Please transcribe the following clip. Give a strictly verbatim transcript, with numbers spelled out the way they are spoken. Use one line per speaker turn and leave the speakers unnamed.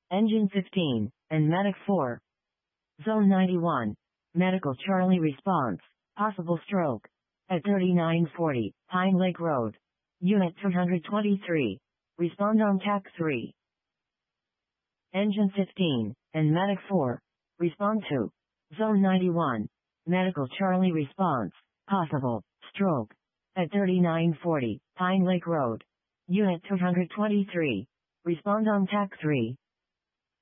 Engine fifteen, and Medic four. Zone ninety-one. Medical Charlie response. Possible stroke. At thirty-nine forty, Pine Lake Road. Unit two hundred twenty-three. Respond on T A C three. Engine fifteen, and Medic four. Respond to. Zone ninety-one. Medical Charlie response. Possible stroke. At thirty-nine forty, Pine Lake Road. Unit two hundred twenty-three. Respond on T A C three.